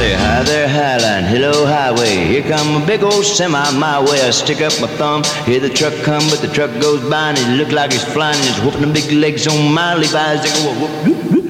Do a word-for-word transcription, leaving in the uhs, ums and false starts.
say, hi there, Highline, hello, highway. Here come a big old semi my way. I stick up my thumb, hear the truck come, but the truck goes by and it look like he's flying. And he's whooping the big legs on my Levi's. They go, whoop, whoop, whoop.